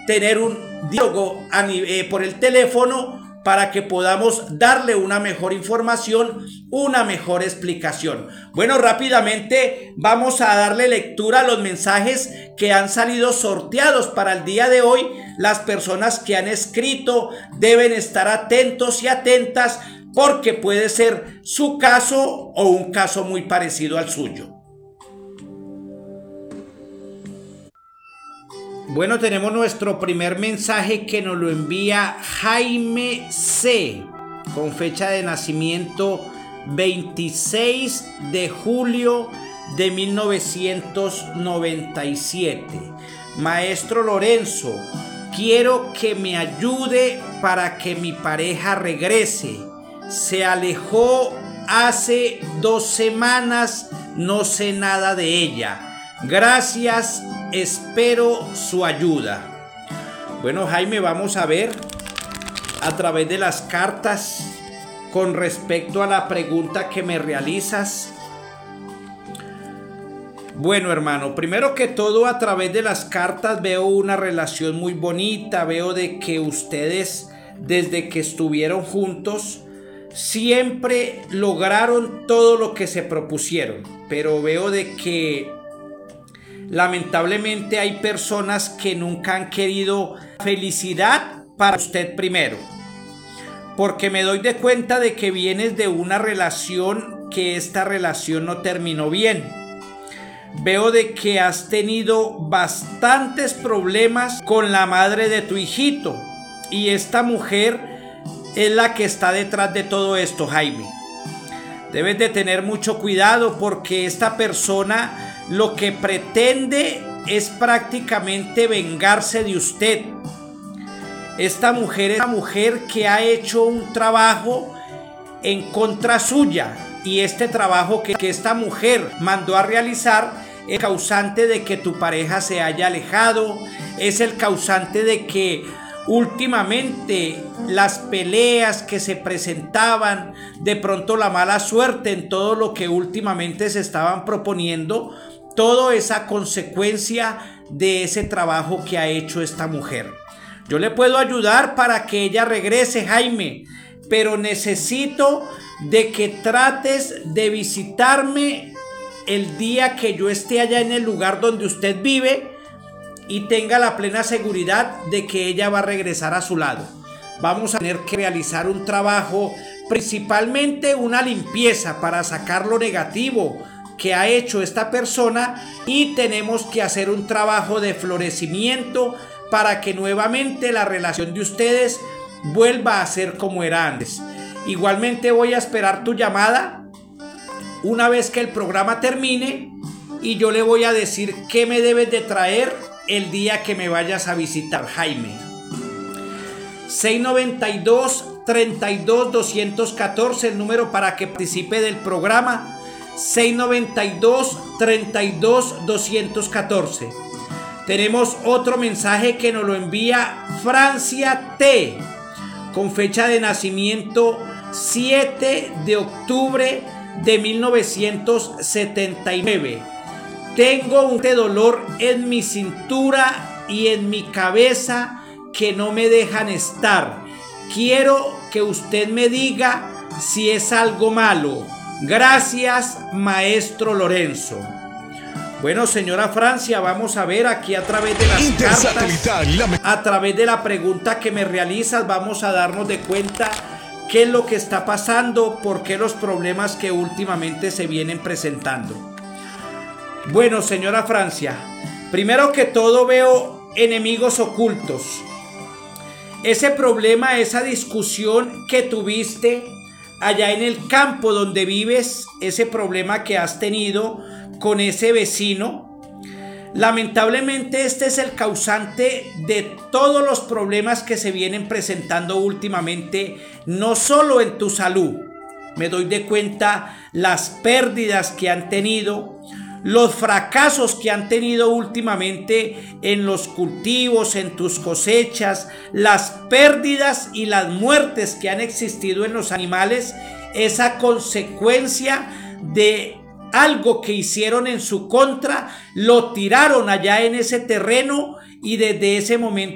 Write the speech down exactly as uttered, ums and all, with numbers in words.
tener un diálogo a eh, por el teléfono para que podamos darle una mejor información, una mejor explicación. Bueno, rápidamente vamos a darle lectura a los mensajes que han salido sorteados para el día de hoy. Las personas que han escrito deben estar atentos y atentas porque puede ser su caso o un caso muy parecido al suyo. Bueno, tenemos nuestro primer mensaje que nos lo envía Jaime C, con fecha de nacimiento veintiséis de julio de mil novecientos noventa y siete. Maestro Lorenzo, quiero que me ayude para que mi pareja regrese. Se alejó hace dos semanas, no sé nada de ella. Gracias, espero su ayuda. Bueno, Jaime, vamos a ver a través de las cartas con respecto a la pregunta que me realizas. Bueno, hermano, primero que todo, a través de las cartas veo una relación muy bonita. Veo de que ustedes, desde que estuvieron juntos, siempre lograron todo lo que se propusieron. Pero veo de que lamentablemente hay personas que nunca han querido felicidad para usted primero, porque me doy de cuenta de que vienes de una relación que esta relación no terminó bien. Veo de que has tenido bastantes problemas con la madre de tu hijito y esta mujer es la que está detrás de todo esto, Jaime. Debes de tener mucho cuidado porque esta persona lo que pretende es prácticamente vengarse de usted. Esta mujer es una mujer que ha hecho un trabajo en contra suya y este trabajo que, que esta mujer mandó a realizar es el causante de que tu pareja se haya alejado, es el causante de que últimamente las peleas que se presentaban, de pronto la mala suerte en todo lo que últimamente se estaban proponiendo, todo es a consecuencia de ese trabajo que ha hecho esta mujer. Yo le puedo ayudar para que ella regrese, Jaime, pero necesito de que trates de visitarme el día que yo esté allá en el lugar donde usted vive y tenga la plena seguridad de que ella va a regresar a su lado. Vamos a tener que realizar un trabajo, principalmente una limpieza para sacar lo negativo que ha hecho esta persona, y tenemos que hacer un trabajo de florecimiento para que nuevamente la relación de ustedes vuelva a ser como era antes. Igualmente voy a esperar tu llamada una vez que el programa termine y yo le voy a decir qué me debes de traer el día que me vayas a visitar, Jaime. seis noventa y dos, treinta y dos, doscientos catorce, el número para que participe del programa. seis noventa y dos, treinta y dos, doscientos catorce. Tenemos otro mensaje que nos lo envía Francia T, con fecha de nacimiento siete de octubre de mil novecientos setenta y nueve. Tengo un dolor en mi cintura y en mi cabeza que no me dejan estar. Quiero que usted me diga si es algo malo. Gracias, maestro Lorenzo. Bueno, señora Francia, vamos a ver aquí a través de las cartas, a través de la pregunta que me realizas, vamos a darnos de cuenta qué es lo que está pasando, por qué los problemas que últimamente se vienen presentando. Bueno, señora Francia, primero que todo veo enemigos ocultos. Ese problema, esa discusión que tuviste allá en el campo donde vives, ese problema que has tenido con ese vecino, lamentablemente este es el causante de todos los problemas que se vienen presentando últimamente, no solo en tu salud. Me doy de cuenta las pérdidas que han tenido, los fracasos que han tenido últimamente en los cultivos, en tus cosechas, las pérdidas y las muertes que han existido en los animales, esa consecuencia de algo que hicieron en su contra, lo tiraron allá en ese terreno y desde ese momento